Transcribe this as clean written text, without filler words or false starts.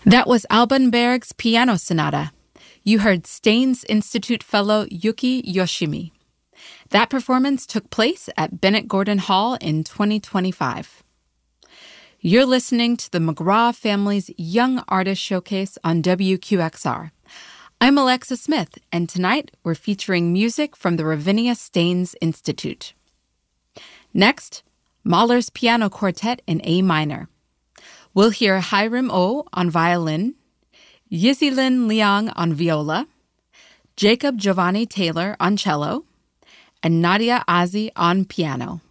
That was Alban Berg's Piano Sonata. You heard Staines Institute fellow Yuki Yoshimi. That performance took place at Bennett Gordon Hall in 2025. You're listening to the McGraw Family's Young Artist Showcase on WQXR. I'm Alexa Smith, and tonight we're featuring music from the Ravinia Staines Institute. Next, Mahler's Piano Quartet in A minor. We'll hear Hiram Oh on violin, Yizilin Liang on viola, Jacob Giovanni Taylor on cello, and Nadia Azi on piano.